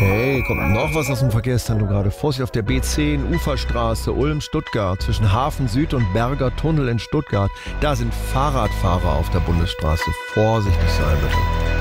Hey, kommt noch was aus dem Verkehrszentrum gerade? Vorsicht auf der B10, Uferstraße, Ulm-Stuttgart, zwischen Hafen Süd und Berger Tunnel in Stuttgart. Da sind Fahrradfahrer auf der Bundesstraße. Vorsichtig sein, bitte.